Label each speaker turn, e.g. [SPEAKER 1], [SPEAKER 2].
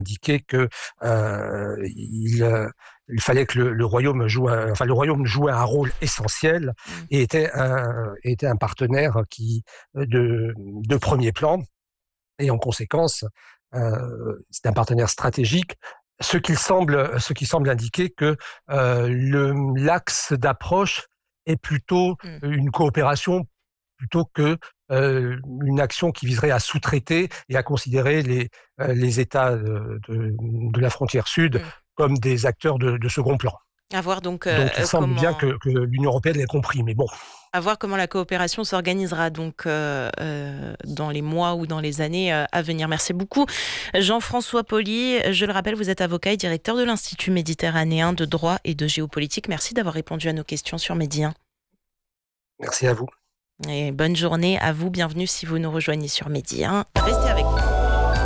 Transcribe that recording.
[SPEAKER 1] indiqué que il fallait que le royaume le royaume jouait un rôle essentiel
[SPEAKER 2] Mmh.
[SPEAKER 1] et était un partenaire de premier plan. Et en conséquence, c'est un partenaire stratégique. Ce qui semble indiquer que l'axe d'approche est plutôt
[SPEAKER 2] Mmh.
[SPEAKER 1] une coopération plutôt que une action qui viserait à sous-traiter et à considérer les États de la frontière sud
[SPEAKER 2] Mmh.
[SPEAKER 1] comme des acteurs de second plan.
[SPEAKER 2] À voir donc,
[SPEAKER 1] Donc il semble bien
[SPEAKER 2] comment
[SPEAKER 1] que l'Union européenne l'ait compris, mais bon.
[SPEAKER 2] à voir comment la coopération s'organisera donc, dans les mois ou dans les années, à venir. Merci beaucoup Jean-François Pauly. Je le rappelle, vous êtes avocat et directeur de l'Institut méditerranéen de droit et de géopolitique. Merci d'avoir répondu à nos questions sur Midi 1
[SPEAKER 1] Merci à vous.
[SPEAKER 2] et bonne journée à vous. Bienvenue si vous nous rejoignez sur Midi 1. Restez avec nous.